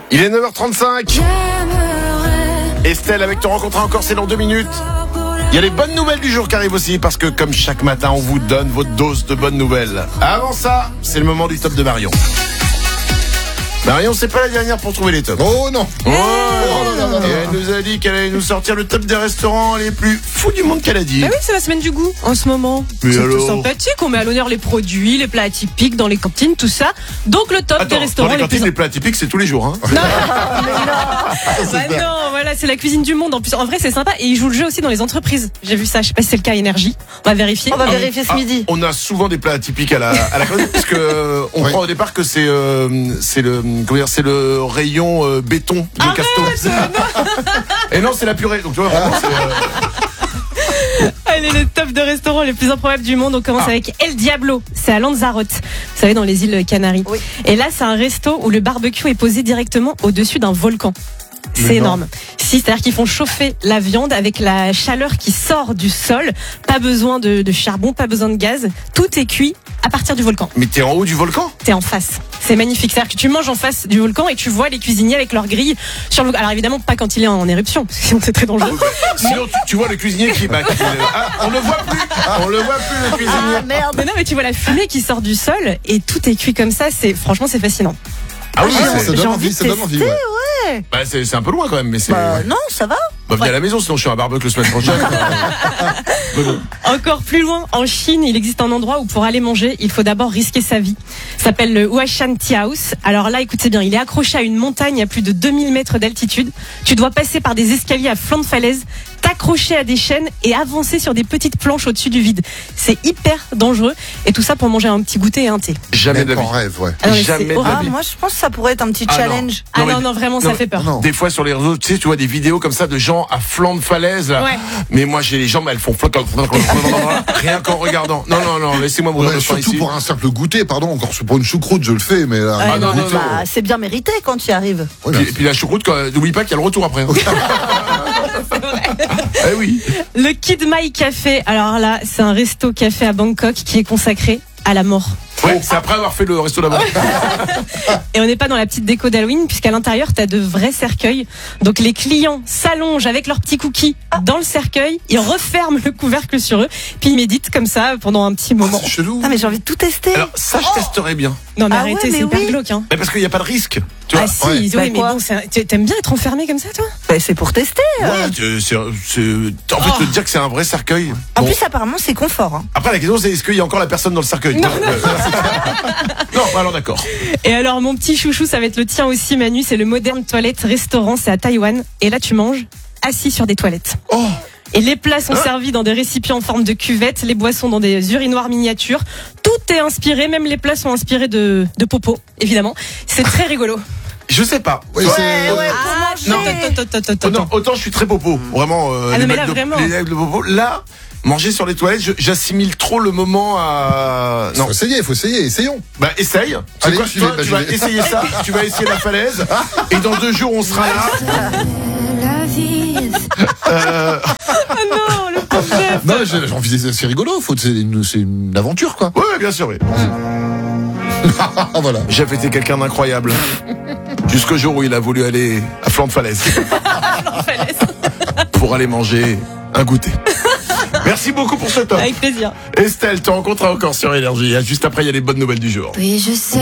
Il est 9h35. Estelle avec Te rencontrer encore, c'est dans 2 minutes. Il y a les bonnes nouvelles du jour qui arrivent aussi, parce que comme chaque matin, on vous donne votre dose de bonnes nouvelles. Avant ça, c'est le moment du top de Marion. Marion, c'est pas la dernière pour trouver les tops. Oh non. Ouais. Et elle nous a dit qu'elle allait nous sortir le top des restaurants les plus fous du monde qu'elle a dit. Ah oui, c'est la semaine du goût en ce moment. Mais c'est alors tout sympathique, on met à l'honneur les produits, les plats atypiques dans les cantines, tout ça. Donc le top des restaurants dans les cantines, plus... les plats typiques, c'est tous les jours. Hein. Non, non, voilà, c'est la cuisine du monde. En plus, en vrai, c'est sympa. Et ils jouent le jeu aussi dans les entreprises. J'ai vu ça, je sais pas si c'est le cas à Énergie. On va vérifier. On va vérifier ce midi. On a souvent des plats atypiques à la cantine, parce que on croit au départ que c'est le rayon béton de Casto. Et non, c'est la purée. Donc tu vois, vraiment, Allez, le top de restaurants les plus improbables du monde. On commence avec El Diablo. C'est à Lanzarote. Vous savez, dans les îles Canaries. Oui. Et là, c'est un resto où le barbecue est posé directement au-dessus d'un volcan. C'est énorme. Si, c'est-à-dire qu'ils font chauffer la viande avec la chaleur qui sort du sol. Pas besoin de charbon, pas besoin de gaz. Tout est cuit à partir du volcan. Mais t'es en haut du volcan? T'es en face. C'est magnifique. C'est-à-dire que tu manges en face du volcan et tu vois les cuisiniers avec leurs grilles sur le. Alors évidemment pas quand il est en éruption, parce que sinon c'est très dangereux. Sinon tu vois le cuisinier qui on le voit plus. On le voit plus le cuisinier. Ah merde. Mais non, mais tu vois la fumée qui sort du sol et tout est cuit comme ça. Franchement c'est fascinant. Ah oui, Ça donne envie, ça donne envie. Ouais. bah, c'est un peu loin quand même, mais c'est. Non, ça va. Bah, venez à la maison, sinon je suis à un barbecue la semaine prochaine. Encore plus loin, en Chine, il existe un endroit où pour aller manger, il faut d'abord risquer sa vie. Ça s'appelle le Huashan Tea House. Alors là, écoutez bien, il est accroché à une montagne à plus de 2000 mètres d'altitude. Tu dois passer par des escaliers à flanc de falaise, t'accrocher à des chaînes et avancer sur des petites planches au-dessus du vide. C'est hyper dangereux. Et tout ça pour manger un petit goûter et un thé. Jamais de Même la en vie. rêve, ouais. Ah non, mais Jamais c'est de la horrible. vie. Moi, je pense que ça pourrait être un petit Ah, challenge. Ah mais- non, vraiment, ça fait peur. Non. Des fois sur les réseaux, tu sais, tu vois des vidéos comme ça de gens à flanc de falaise. Là. Ouais. Mais moi, j'ai les jambes, elles font floc, rien qu'en regardant. Non, laissez-moi mourir Ouais, de faim surtout ici. pour un simple goûter, pardon, encore pour une choucroute, je le fais, mais là, Ah, non, Bah, c'est bien mérité quand tu y arrives. voilà. Et puis la choucroute, n'oublie pas qu'il y a le retour après. Eh oui. Le Kid Mai Café. Alors là, c'est un resto café à Bangkok qui est consacré à la mort. Ouais, c'est après avoir fait le resto là-bas. Et on n'est pas dans la petite déco d'Halloween, puisqu'à l'intérieur, t'as de vrais cercueils. Donc les clients s'allongent avec leurs petits cookies dans le cercueil, ils referment le couvercle sur eux, puis ils méditent comme ça pendant un petit moment. C'est chelou. Ah, mais j'ai envie de tout tester. Alors ça, je testerais bien. Non mais Ah arrêtez, ouais, mais c'est hyper oui. glauque. Hein. Mais parce qu'il n'y a pas de risque. Tu vois. Ah si, Ouais. oui, Bah, mais quoi bon, t'aimes bien être enfermé comme ça, toi? Bah, c'est pour tester. Ouais, en fait, te dire que c'est un vrai cercueil. En Bon. plus, apparemment, c'est confort. Hein. Après, la question, c'est est-ce qu'il y a encore la personne dans le cercueil? Non, alors d'accord. Et alors mon petit chouchou, ça va être le tien aussi, Manu, c'est le Modern Toilet Restaurant, c'est à Taïwan. Et là, tu manges assis sur des toilettes. Oh. Et les plats sont servis dans des récipients en forme de cuvette, les boissons dans des urinoirs miniatures. Tout est inspiré, même les plats sont inspirés de popo, évidemment. C'est très rigolo. Je sais pas. Ouais, c'est- Non. Attends. Non, autant je suis très popo. Vraiment, Ah les non, mais mecs là, vraiment. les mecs de popo. Là, manger sur les toilettes, j'assimile trop le moment à. Non. Faut essayer, essayons. Bah, essaye. C'est Allez, quoi, j'y toi, vais, tu bah, vas j'y vais. essayer ça, tu vas essayer la falaise, et dans 2 jours, on sera là. Ah non, le pauvre chef. Non, j'ai envie de c'est rigolo, c'est une aventure, quoi. Ouais, bien sûr, oui. Ah, voilà. Jeff était quelqu'un d'incroyable. Jusqu'au jour où il a voulu aller à flanc de falaise. Pour aller manger un goûter. Merci beaucoup pour ce top. Avec plaisir. Estelle, te rencontres encore sur Énergie. Juste après, il y a les bonnes nouvelles du jour. Oui, je sais.